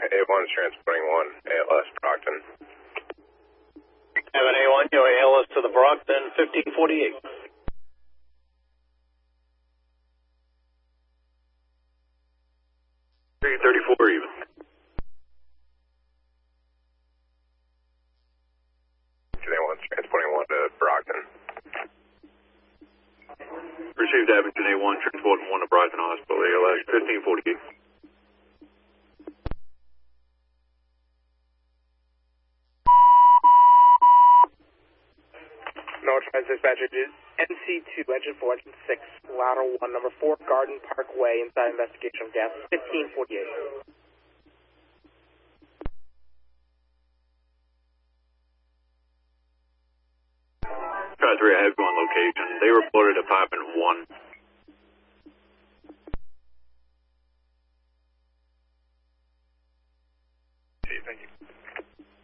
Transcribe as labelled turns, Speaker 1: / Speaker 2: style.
Speaker 1: A1's transporting 1, ALS, Brockton.
Speaker 2: Have an A1, your ALS to the Brockton, 1548.
Speaker 1: Even. A1's transporting 1 to Brockton.
Speaker 3: Received Abington A1, transporting 1 to Brockton Hospital, ALS, 1548.
Speaker 4: North Trans Dispatcher, NC2, engine 4, engine 6, lateral 1, number 4, Garden Parkway, inside investigation of gas, 1548.
Speaker 3: Try 3, I have you on location. They reported a 5 and 1.